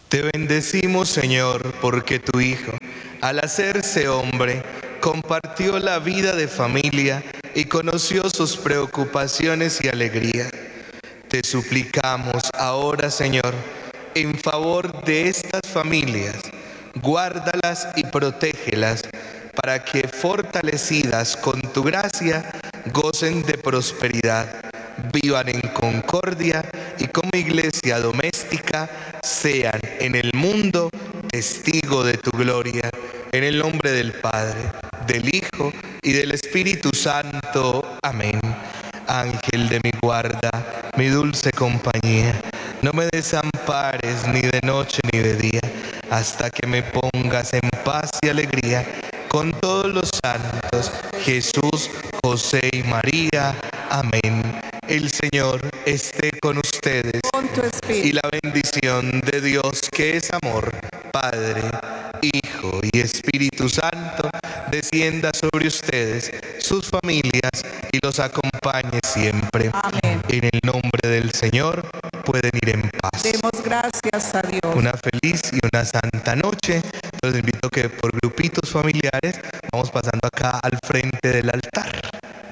Te bendecimos, Señor, porque tu Hijo, al hacerse hombre, compartió la vida de familia y conoció sus preocupaciones y alegría. Te suplicamos ahora, Señor, en favor de estas familias, guárdalas y protégelas para que, fortalecidas con tu gracia, gocen de prosperidad, vivan en concordia y como iglesia doméstica sean en el mundo testigo de tu gloria. En el nombre del Padre, del Hijo y del Espíritu Santo. Amén. Ángel de mi guarda, mi dulce compañía, no me desampares ni de noche ni de día, hasta que me pongas en paz y alegría con todos los santos, Jesús, José y María. Amén. El Señor esté con ustedes. Con tu espíritu. Y la bendición de Dios, que es amor, Padre, Hijo y Espíritu Santo, descienda sobre ustedes, sus familias y los acompañe siempre. Amén. En el nombre del Señor pueden ir en paz. Demos gracias a Dios. Una feliz y una santa noche. Los invito a que por grupitos familiares vamos pasando acá al frente del altar.